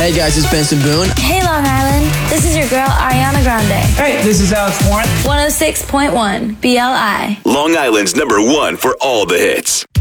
Hey guys, it's Benson Boone. Hey Long Island, this is your girl Ariana Grande. Hey, this is Alex Warren. 106.1 BLI. Long Island's #1 for all the hits.